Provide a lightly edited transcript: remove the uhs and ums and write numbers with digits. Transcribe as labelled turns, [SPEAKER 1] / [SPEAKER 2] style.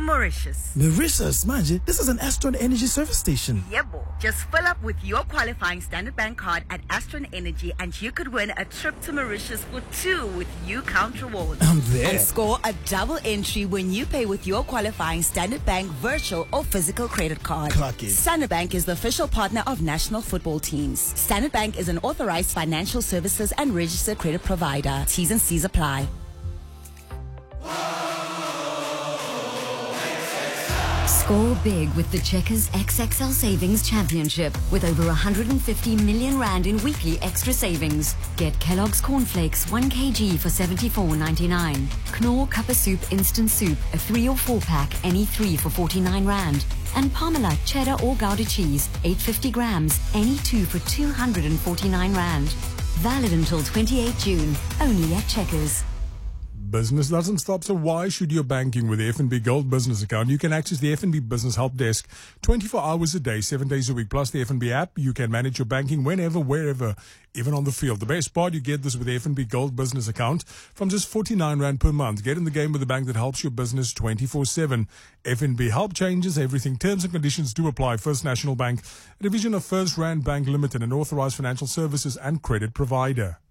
[SPEAKER 1] Mauritius.
[SPEAKER 2] Mauritius, manje, this is an Astron Energy service station.
[SPEAKER 1] Yebo. Just fill up with your qualifying Standard Bank card at Astron Energy and you could win a trip to Mauritius for 2 with UCount rewards.
[SPEAKER 2] I'm there.
[SPEAKER 1] And score a double entry when you pay with your qualifying Standard Bank virtual or physical credit card.
[SPEAKER 2] Clock it.
[SPEAKER 1] Standard Bank is the official partner of national football teams. Standard Bank is an authorized financial services and registered credit provider. T's and C's apply.
[SPEAKER 3] Score big with the Checkers XXL Savings Championship with over 150 million rand in weekly extra savings. Get Kellogg's Cornflakes 1 kg for $74.99. Knorr Cup of Soup Instant Soup, a 3 or 4 pack, any 3 for 49 rand. And Parmalat Cheddar or Gouda Cheese, 850 grams, any 2 for 249 rand. Valid until 28 June, only at Checkers.
[SPEAKER 4] Business doesn't stop, so why should your banking with the FNB Gold Business account? You can access the FNB Business Help Desk 24 hours a day, 7 days a week, plus the FNB app. You can manage your banking whenever, wherever, even on the field. The best part, you get this with the FNB Gold Business account from just 49 rand per month. Get in the game with a bank that helps your business 24/7. FNB Help changes everything. Terms and conditions do apply. First National Bank, a division of First Rand Bank Limited, an authorized financial services and credit provider.